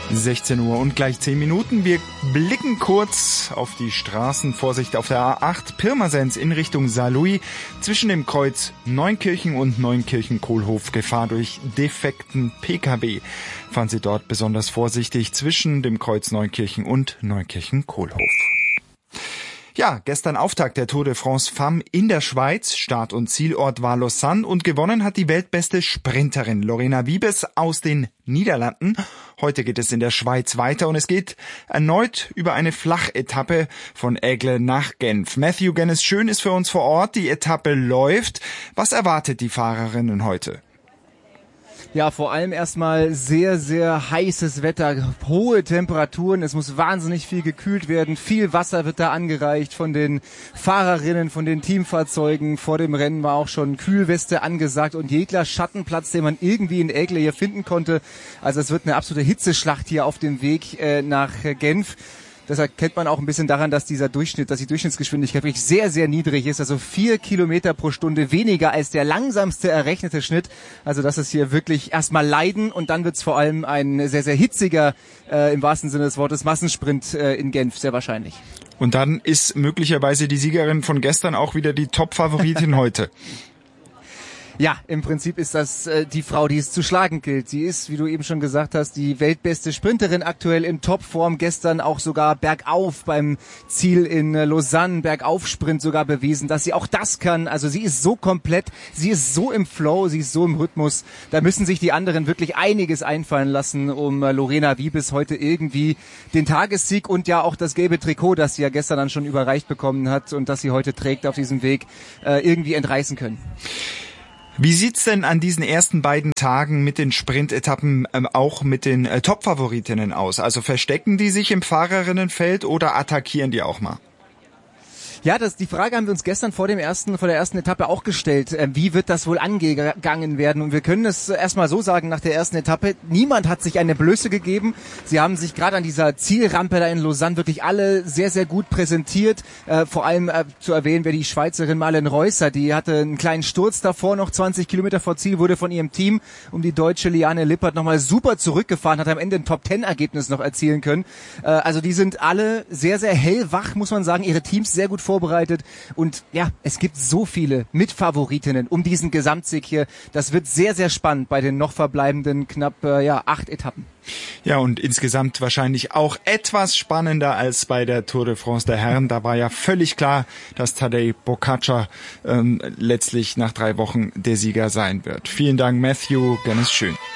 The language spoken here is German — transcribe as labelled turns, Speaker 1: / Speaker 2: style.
Speaker 1: 16 Uhr und gleich 10 Minuten. Wir blicken kurz auf die Straßen. Vorsicht auf der A8 Pirmasens in Richtung Saarlouis. Zwischen dem Kreuz Neunkirchen und Neunkirchen-Kohlhof Gefahr durch defekten Pkw. Fahren Sie dort besonders vorsichtig zwischen dem Kreuz Neunkirchen und Neunkirchen-Kohlhof. Ja, gestern Auftakt der Tour de France Femmes in der Schweiz. Start- und Zielort war Lausanne und gewonnen hat die weltbeste Sprinterin Lorena Wiebes aus den Niederlanden. Heute geht es in der Schweiz weiter und es geht erneut über eine Flachetappe von Aigle nach Genf. Matthew Gennis-Schön ist für uns vor Ort. Die Etappe läuft. Was erwartet die Fahrerinnen heute?
Speaker 2: Ja, vor allem erstmal sehr, sehr heißes Wetter, hohe Temperaturen, es muss wahnsinnig viel gekühlt werden, viel Wasser wird da angereicht von den Fahrerinnen, von den Teamfahrzeugen. Vor dem Rennen war auch schon Kühlweste angesagt und jeglicher Schattenplatz, den man irgendwie in Aigle hier finden konnte. Also es wird eine absolute Hitzeschlacht hier auf dem Weg nach Genf. Das erkennt man auch ein bisschen daran, dass die Durchschnittsgeschwindigkeit wirklich sehr, sehr niedrig ist. Also 4 Kilometer pro Stunde weniger als der langsamste errechnete Schnitt. Also das ist hier wirklich erstmal Leiden und dann wird's vor allem ein sehr, sehr hitziger, im wahrsten Sinne des Wortes, Massensprint in Genf, sehr wahrscheinlich.
Speaker 1: Und dann ist möglicherweise die Siegerin von gestern auch wieder die Top-Favoritin heute.
Speaker 2: Ja, im Prinzip ist das die Frau, die es zu schlagen gilt. Sie ist, wie du eben schon gesagt hast, die weltbeste Sprinterin aktuell in Topform. Gestern auch sogar bergauf beim Ziel in Lausanne, Bergaufsprint sogar bewiesen, dass sie auch das kann. Also sie ist so komplett, sie ist so im Flow, sie ist so im Rhythmus. Da müssen sich die anderen wirklich einiges einfallen lassen, um Lorena Wiebes heute irgendwie den Tagessieg und ja auch das gelbe Trikot, das sie ja gestern dann schon überreicht bekommen hat und das sie heute trägt auf diesem Weg, irgendwie entreißen können.
Speaker 1: Wie sieht's denn an diesen ersten beiden Tagen mit den Sprintetappen auch mit den Top-Favoritinnen aus? Also verstecken die sich im Fahrerinnenfeld oder attackieren die auch mal?
Speaker 2: Ja, die Frage haben wir uns gestern vor der ersten Etappe auch gestellt. Wie wird das wohl angegangen werden? Und wir können es erstmal so sagen, nach der ersten Etappe, niemand hat sich eine Blöße gegeben. Sie haben sich gerade an dieser Zielrampe da in Lausanne wirklich alle sehr, sehr gut präsentiert. Vor allem zu erwähnen wäre die Schweizerin Marlen Reusser, die hatte einen kleinen Sturz davor, noch 20 Kilometer vor Ziel, wurde von ihrem Team um die deutsche Liane Lippert nochmal super zurückgefahren, hat am Ende ein Top-10-Ergebnis noch erzielen können. Also die sind alle sehr, sehr hellwach, muss man sagen, ihre Teams sehr gut vorbereitet und ja, es gibt so viele Mitfavoritinnen um diesen Gesamtsieg hier. Das wird sehr, sehr spannend bei den noch verbleibenden knapp 8 Etappen.
Speaker 1: Ja, und insgesamt wahrscheinlich auch etwas spannender als bei der Tour de France der Herren. Da war ja völlig klar, dass Tadej Pogačar letztlich nach 3 Wochen der Sieger sein wird. Vielen Dank, Matthew. Gennis-Schön.